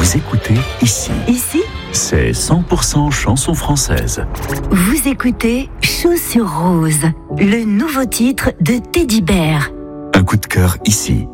Vous écoutez ici. Ici, C'est 100% chanson française. vous écoutez Chaussures Roses, le nouveau titre de Teddy Bear. Un coup de cœur ici.